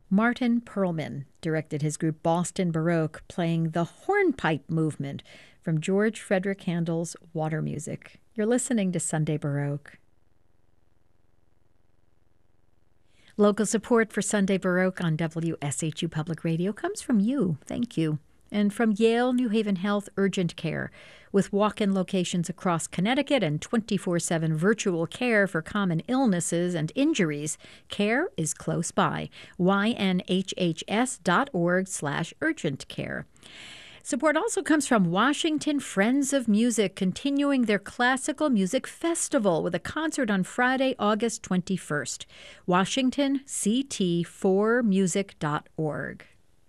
Martin Perlman directed his group Boston Baroque, playing the hornpipe movement from George Frederick Handel's Water Music. You're listening to Sunday Baroque. Local support for Sunday Baroque on WSHU Public Radio comes from you. Thank you. And from Yale New Haven Health Urgent Care, with walk-in locations across Connecticut and 24/7 virtual care for common illnesses and injuries. Care is close by. ynhhs.org/urgent care. Support also comes from Washington Friends of Music, continuing their classical music festival with a concert on Friday, August 21st. WashingtonCT4music.org.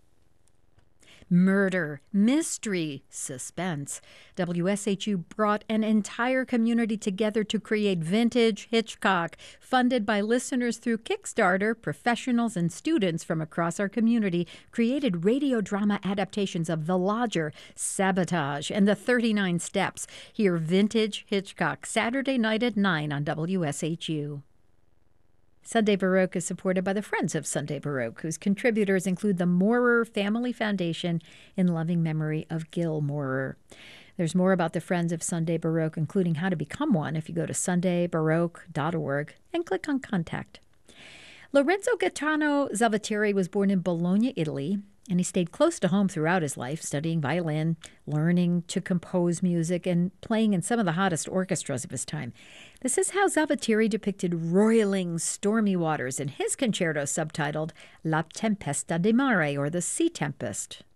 Murder, mystery, suspense. WSHU brought an entire community together to create Vintage Hitchcock, funded by listeners through Kickstarter. Professionals and students from across our community created radio drama adaptations of The Lodger, Sabotage, and The 39 Steps. Hear Vintage Hitchcock Saturday night at 9 on WSHU. Sunday Baroque is supported by the Friends of Sunday Baroque, whose contributors include the Moorer Family Foundation in loving memory of Gil Moorer. There's more about the Friends of Sunday Baroque, including how to become one, if you go to sundaybaroque.org and click on Contact. Lorenzo Gaetano Zavatteri was born in Bologna, Italy, and he stayed close to home throughout his life, studying violin, learning to compose music, and playing in some of the hottest orchestras of his time. This is how Zavatteri depicted roiling, stormy waters in his concerto subtitled La Tempesta di Mare, or The Sea Tempest.